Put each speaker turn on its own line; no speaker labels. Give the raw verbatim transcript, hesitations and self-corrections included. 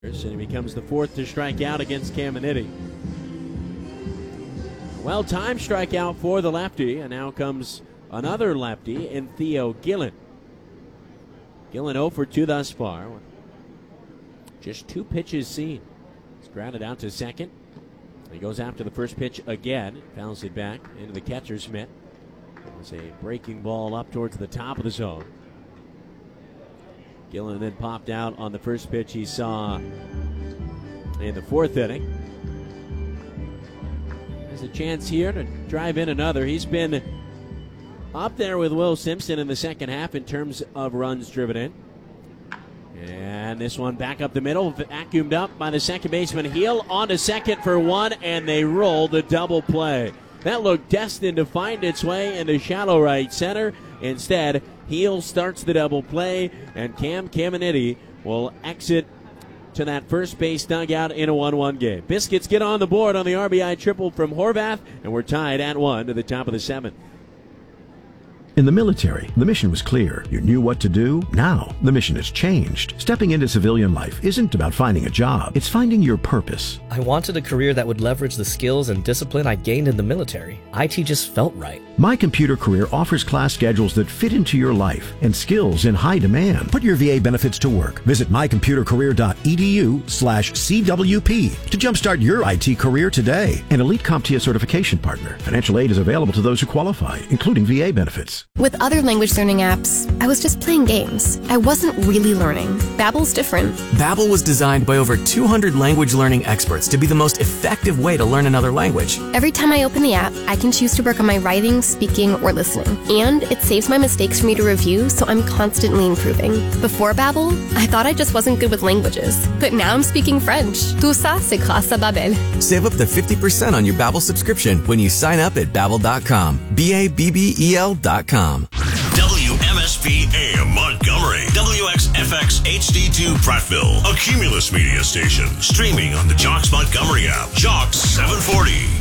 And he becomes the fourth to strike out against Caminiti. Well-timed strikeout for the lefty, and now comes another lefty in Theo Gillen. Gillen oh for two thus far. Just two pitches seen. He's grounded out to second. He goes after the first pitch again. Fouls it back into the catcher's mitt. It was a breaking ball up towards the top of the zone. Gillen then popped out on the first pitch he saw in the fourth inning. There's a chance here to drive in another. He's been up there with Will Simpson in the second half in terms of runs driven in. And this one back up the middle, vacuumed up by the second baseman Heel, on to second for one, and they roll the double play. That looked destined to find its way into shallow right center. Instead, Heel starts the double play, and Cam Caminiti will exit to that first base dugout in a one one game. Biscuits get on the board on the R B I triple from Horvath, and we're tied at one to the top of the seventh.
In the military, the mission was clear. You knew what to do. Now, the mission has changed. Stepping into civilian life isn't about finding a job. It's finding your purpose.
I wanted a career that would leverage the skills and discipline I gained in the military. I T just felt right.
My Computer Career offers class schedules that fit into your life and skills in high demand. Put your V A benefits to work. Visit mycomputercareer.edu slash CWP to jumpstart your I T career today. An Elite CompTIA certification partner. Financial aid is available to those who qualify, including V A benefits.
With other language learning apps, I was just playing games. I wasn't really learning. Babbel's different.
Babbel was designed by over two hundred language learning experts to be the most effective way to learn another language.
Every time I open the app, I can choose to work on my writing, speaking, or listening. And it saves my mistakes for me to review, so I'm constantly improving. Before Babbel, I thought I just wasn't good with languages. But now I'm speaking French. Tout ça, c'est grâce à Babbel.
Save up to fifty percent on your Babbel subscription when you sign up at babbel dot com. B A B B E L dot com.
W M S P A M Montgomery, W X F X H D two Prattville, a Cumulus media station, streaming on the Jocks Montgomery app, Jocks seven forty.